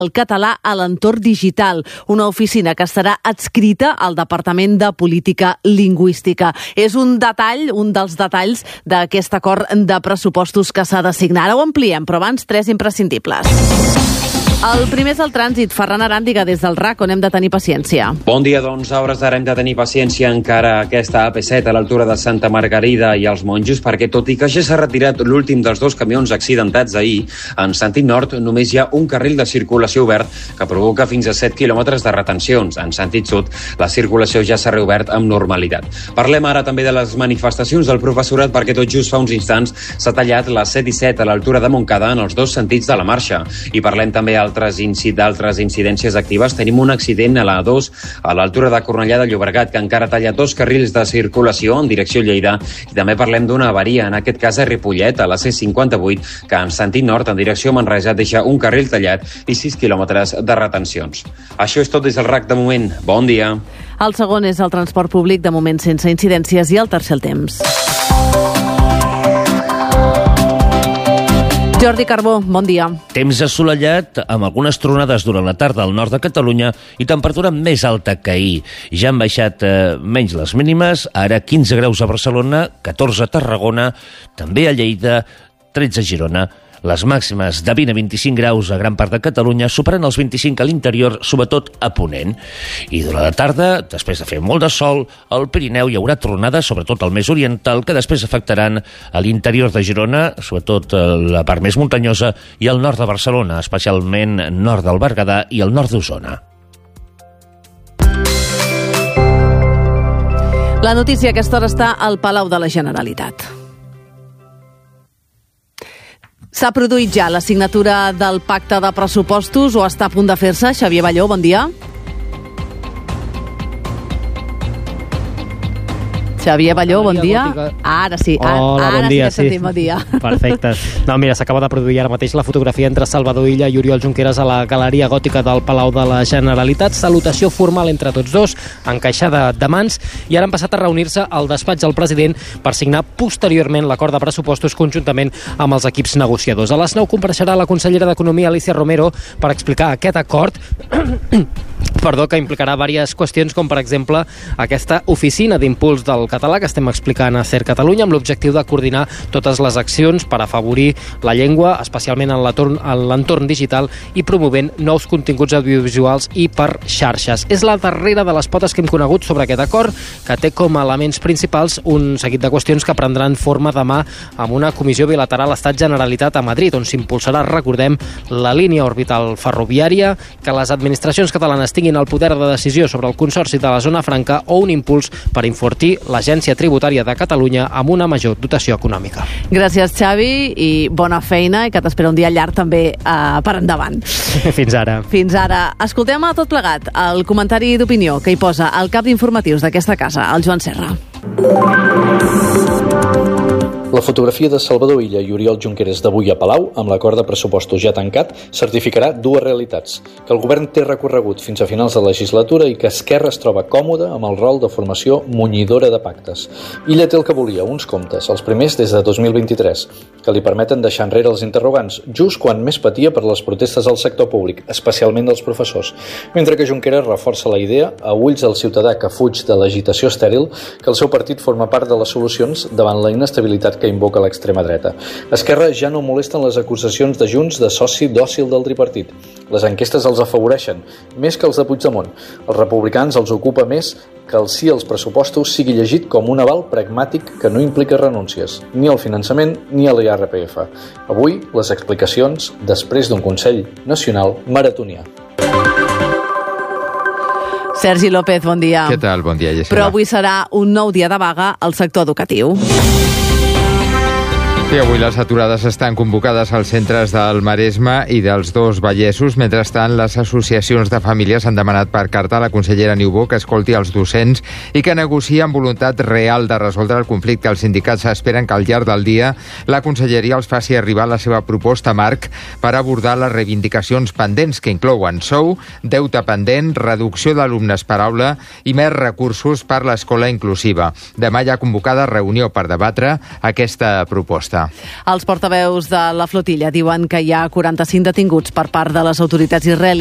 el català a l'entorn digital, una oficina que estarà adscrita al Departament de Política Lingüística. És un dels detalls d'aquest acord de pressupostos que s'ha de signar. Ara ho ampliem, però abans 3 imprescindibles. El primer és el trànsit. Ferran Aràndiga, des del RAC, on hem de tenir paciència. Bon dia, doncs. A hores d'ara hem de tenir paciència encara a aquesta AP7 a l'altura de Santa Margarida i els Monjos, perquè tot i que ja s'ha retirat l'últim dels 2 camions accidentats ahir, en sentit nord només hi ha un carril de circulació obert que provoca fins a 7 quilòmetres de retencions. En sentit sud, la circulació ja s'ha reobert amb normalitat. Parlem ara també de les manifestacions del professorat, perquè tot just fa uns instants s'ha tallat la C-17 a l'altura de Montcada en els 2 sentits de la marxa. I parlem també d'altres incidències actives. Tenim un accident a la A2 a l'altura de Cornellà de Llobregat que encara talla 2 carrils de circulació en direcció Lleida, i també parlem d'una avaria, en aquest cas a Ripollet, a la C58, que en sentit nord en direcció Manresa deixa un carril tallat i 6 quilòmetres de retencions. Això és tot des del RAC de moment. Bon dia. El segon és el transport públic, de moment sense incidències, i el tercer el temps. Jordi Carbó, bon dia. Temps assolellat, amb algunes tronades durant la tarda al nord de Catalunya i temperatura més alta que ahir. Ja han baixat menys les mínimes, ara 15 graus a Barcelona, 14 a Tarragona, també a Lleida, 13 a Girona. Les màximes de 20 a 25 graus a gran part de Catalunya, superant els 25 a l'interior, sobretot a Ponent. I durant la tarda, després de fer molt de sol, al Pirineu hi haurà tronades, sobretot al més oriental, que després afectaran a l'interior de Girona, sobretot la part més muntanyosa, i al nord de Barcelona, especialment nord del Berguedà i el nord d'Osona. La notícia a aquesta hora està al Palau de la Generalitat. S'ha produït ja la signatura del pacte de pressupostos o està a punt de fer-se? Xavier Balló, bon dia. Xavier Balló, bon dia. Ara sí, Hola, ara bon dia, sí que sentim bon dia. Perfecte. No, mira, s'acaba de produir ara mateix la fotografia entre Salvador Illa i Oriol Junqueras a la Galeria Gòtica del Palau de la Generalitat. Salutació formal entre tots dos, encaixada de mans, i ara han passat a reunir-se al despatx del president per signar posteriorment l'acord de pressupostos conjuntament amb els equips negociadors. A les 9 compareixerà la consellera d'Economia, Alicia Romero, per explicar aquest acord que implicarà diverses qüestions, com per exemple aquesta oficina d'impuls del català que estem explicant a CER Catalunya, amb l'objectiu de coordinar totes les accions per afavorir la llengua, especialment en l'entorn digital, i promovent nous continguts audiovisuals i per xarxes. És la darrera de les potes que hem conegut sobre aquest acord, que té com a elements principals un seguit de qüestions que prendran forma demà amb una comissió bilateral Estat-Generalitat a Madrid, on s'impulsarà, recordem, la línia orbital ferroviària, que les administracions catalanes tinguin el poder de decisió sobre el Consorci de la Zona Franca o un impuls per enfortir l'Agència Tributària de Catalunya amb una major dotació econòmica. Gràcies, Xavi, i bona feina, i que t'espera un dia llarg també per endavant. Fins ara. Fins ara. Escoltem a tot plegat el comentari d'opinió que hi posa el cap d'informatius d'aquesta casa, el Joan Serra. La fotografia de Salvador Illa i Oriol Junqueras d'avui a Palau, amb l'acord de pressupostos ja tancat, certificarà dues realitats: que el govern té recorregut fins a finals de legislatura i que Esquerra es troba còmode amb el rol de formació munyidora de pactes. Illa té el que volia, uns comptes, els primers des de 2023, que li permeten deixar enrere els interrogants, just quan més patia per les protestes del sector públic, especialment dels professors, mentre que Junqueras reforça la idea, a ulls del ciutadà que fuig de l'agitació estèril, que el seu partit forma part de les solucions davant la inestabilitat que invoca l'extrema dreta. Esquerra ja no molesten les acusacions de Junts de soci dòcil del tripartit. Les enquestes els afavoreixen, més que els de Puigdemont. Els republicans els ocupa més que el sí als pressupostos sigui llegit com un aval pragmàtic que no implica renúncies, ni al finançament ni a l'IRPF. Avui, les explicacions després d'un Consell Nacional maratonià. Sergi López, bon dia. Què tal? Bon dia, Jessica. Però avui serà un nou dia de vaga al sector educatiu. Sí, avui les aturades estan convocades als centres del Maresme i dels dos Vallesos. Mentrestant, les associacions de famílies han demanat per carta a la consellera Niubó que escolti els docents i que negociï amb voluntat real de resoldre el conflicte. Els sindicats esperen que al llarg del dia la conselleria els faci arribar la seva proposta marc per abordar les reivindicacions pendents, que inclouen sou, deute pendent, reducció d'alumnes per aula i més recursos per l'escola inclusiva. Demà hi ha convocada reunió per debatre aquesta proposta. Gaza. Els portaveus de la flotilla diuen que hi ha 45 detinguts per part de les autoritats israelianes